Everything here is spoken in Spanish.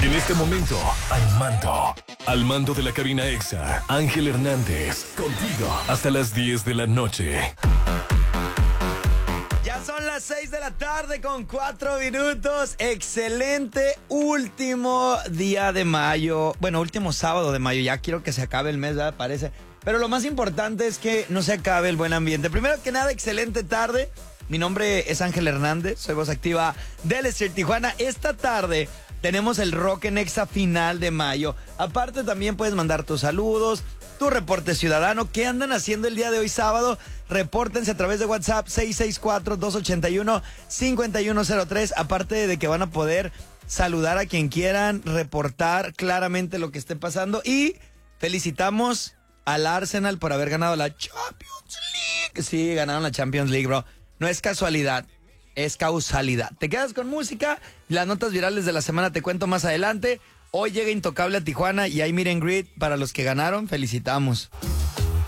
En este momento, al mando de la cabina EXA, Ángel Hernández, contigo hasta las 10 de la noche. Ya son las 6 de la tarde con 4 minutos. Excelente último día de mayo. Bueno, último sábado de mayo. Ya quiero que se acabe el mes, ¿verdad? Parece. Pero lo más importante es que no se acabe el buen ambiente. Primero que nada, excelente tarde. Mi nombre es Ángel Hernández, soy voz activa del Stir Tijuana. Esta tarde tenemos el Rock en Exa final de mayo. Aparte también puedes mandar tus saludos, tu reporte ciudadano. ¿Qué andan haciendo el día de hoy sábado? Repórtense a través de WhatsApp 664-281-5103. Aparte de que van a poder saludar a quien quieran, reportar claramente lo que esté pasando. Y felicitamos al Arsenal por haber ganado la Champions League. Sí, ganaron la Champions League, bro. No es casualidad, es causalidad. Te quedas con música, las notas virales de la semana te cuento más adelante. Hoy llega Intocable a Tijuana y hay meet and greet para los que ganaron. Felicitamos.